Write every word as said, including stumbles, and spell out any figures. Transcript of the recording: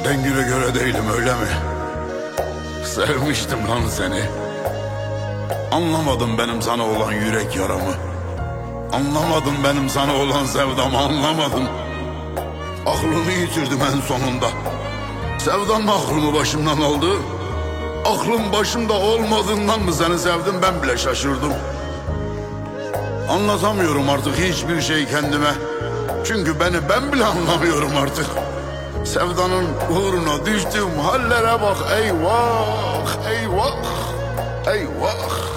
rengine göre değilim, öyle mi? Sevmiştim lan seni. Anlamadın benim sana olan yürek yaramı. Anlamadın benim sana olan sevdamı, anlamadın. Aklımı yitirdim en sonunda. Sevdan mı aklımı başımdan aldı? Aklım başımda olmadığından mı seni sevdim, ben bile şaşırdım. Anlatamıyorum artık hiçbir şey kendime. Çünkü beni ben bile anlamıyorum artık. Sevdanın uğruna düştüğüm hallere bak, eyvah, eyvah, eyvah.